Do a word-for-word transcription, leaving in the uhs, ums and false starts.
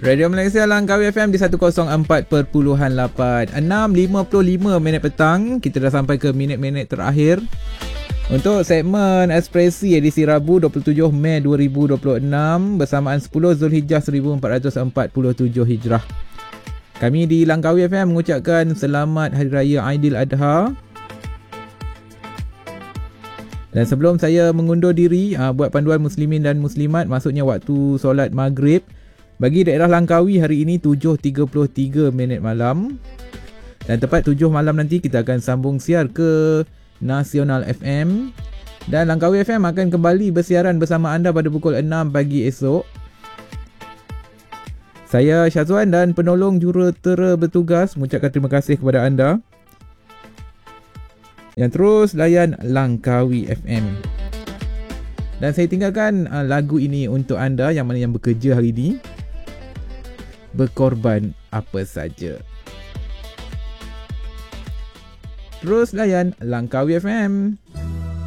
Radio Malaysia Langkawi F M di seratus empat perpuluhan lapan. enam lima puluh lima minit petang. Kita dah sampai ke minit-minit terakhir untuk segmen Ekspresi edisi Rabu dua puluh tujuh Mei dua ribu dua puluh enam bersamaan sepuluh Zulhijjah seribu empat ratus empat puluh tujuh Hijrah. Kami di Langkawi F M mengucapkan selamat Hari Raya Aidiladha. Dan sebelum saya mengundur diri, buat panduan muslimin dan muslimat, maksudnya waktu solat maghrib bagi daerah Langkawi hari ini tujuh tiga puluh tiga minit malam. Dan tepat tujuh malam nanti kita akan sambung siar ke Nasional F M. Dan Langkawi F M akan kembali bersiaran bersama anda pada pukul enam pagi esok. Saya Syazwan dan penolong jurutera bertugas mengucapkan terima kasih kepada anda yang terus layan Langkawi F M. Dan saya tinggalkan uh, lagu ini untuk anda yang mana yang bekerja hari ini. Berkorban apa saja. Terus layan Langkawi F M.